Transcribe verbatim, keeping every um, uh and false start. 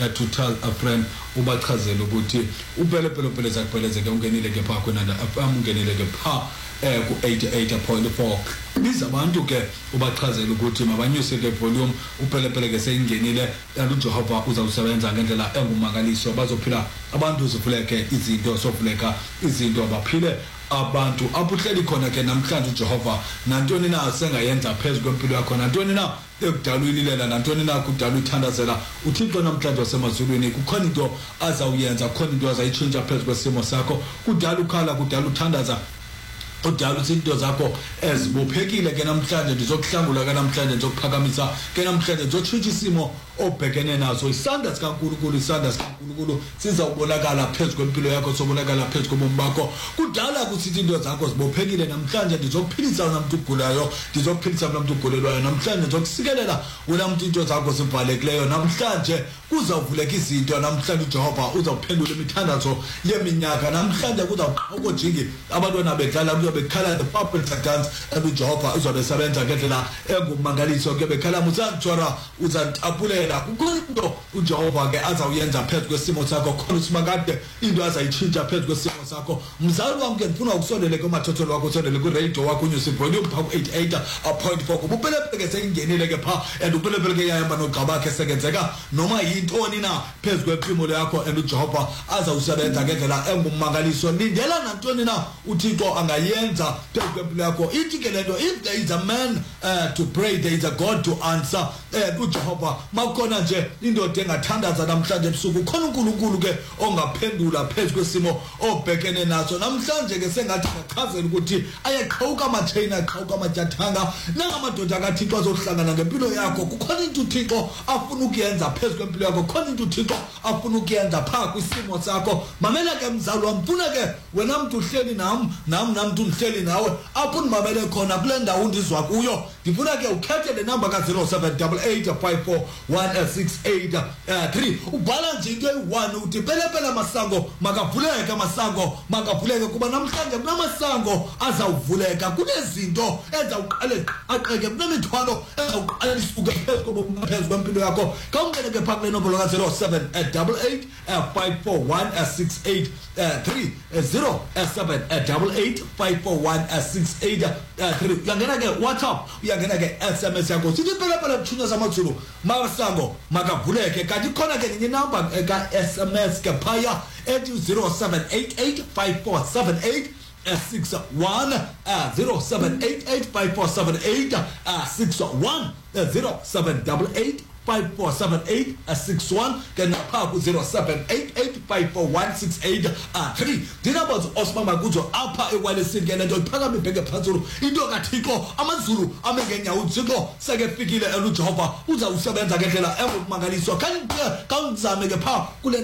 to tell a friend ubachazela ukuthi uphele phele phele zakupheleze ke ungenile ke pha kwenanda ungenile ke pha eh ku eighty-eight point four biza abantu ke ubachazela ukuthi mabanyuse ke volume uphele phele ke seyingenile uJehova uzawusebenza ngendlela engumangaliso bazophila abantu zivuleke izinto sovuleka izinto abaphile abantu abuhleli khona ke namhlanje uJehova nantoni na sengayenza phezulu kwempilo yakho nantoni na ekudala uyilela nantoni na kudala uthandazela uThixo namhlanje wasemazulwini kukhona into azawuyenza kukhona into azayitshintsha phezulu kwesimo sakho kudala ukhala kudala uthandaza udala izinto zakho ezibophekile ke namhlanje ndizokuhlangula ke namhlanje ndizokuphakamisa ke namhlanje ndizotshintsha isimo obhekene nazo isandla sikaNkulunkulu isandla sikaNkulunkulu sizawubonakala phezulu kwempilo yakho sobonakala phezulu kobomi bakho kudala kusithi into zakho zibophekile namhlanje ndizokuphilisa umuntu ugulayo ndizokuphilisa umuntu ugulelwayo namhlanje ndizokusikelela umuntu into zakho zivalekileyo namhlanje kuzawuvuleka izinto namhlanje uJehova uzawuphendula imithandazo yeminyaka namhlanje kuzawuqhawuko jingi abantwana bedlala bekhala the purple dance uJehova uzobe sebenza ngendlela engumangaliso ke bekhala muzantsora uzantapulela kukhona uJehova ke azawuyenza phezulu kwesimo sakho khona usimakade into azayitshintsha phezulu kwesimo sakho mzali wami ke ngifuna ukusondele kumathotholo wakho usondele ku radio wakho unyuse volume pha ku eighty-eight point four kubupelepele ke seyingenile ke pha and upelepele ke yahamba nogaba ke sekenzeka noma yintoni na phezulu kwempimo yakho and uJehova azawusebenza ngendlela engumangaliso lindela nantoni na uThixo angayenza phezulu kwempilo yakho ithi ke lento if there is a man uh, to pray there is a God to answer eh uJehova makhona nje indoda engathandaza namhlanje ebusuku khona uNkulunkulu ke ongaphendula phezulu kwesimo obhekene naso namhlanje ke sengathi ngachazela ukuthi ayaqhawuka amachain aqhawuka amatyathanga nangamadoda kaThixo azohlangana ngempilo yakho kukhona into uThixo afuna ukuyenza phezulu kwempilo yakho khona into uThixo afuna ukuyenza pha kwisimo sakho mamela ke mzalo wamfuna ke wena mntu uhleli nami nami namntu uhleli nawe apho nimamele khona kule ndawo ndizwa kuyo ndifuna ke ukhethe le number ka zero seven eight eight five four one six eight three ubhala nje into eyi-one uthi pelepele amasango makavuleke amasango makavuleke kuba namhlanje kunamasango azawuvuleka kunezinto ezawuqale aqeke kunemithwalo ezawuqale lisuke phezulu kwempilo yakho kawungene ke phaa kule nombolo ka zero seven eight eight five four one six eight three zero seven eight eight five four one six eight three uyangena ke WhatsApp uyangena ke S M S yakho sithi pelepele mthunya zamathulu masango makavuleke kanti khona ke nenye number ka S M S ke phaya ethi zero seven eight eight five four seven eight six one zero seven eight eight five four seven eight six one zero seven eight eight five four seven eight six one ke napha ku zero seven eight eight five four one six eight three dinaba Osman Makuzo apha ewalesini ke lento iphakame ibheke phezulu into kaThixo amazulu amengenyawo uThixo seke fikile eluJehova uzawusebenza ngendlela engumangaliso kanti kanzame ke pha kule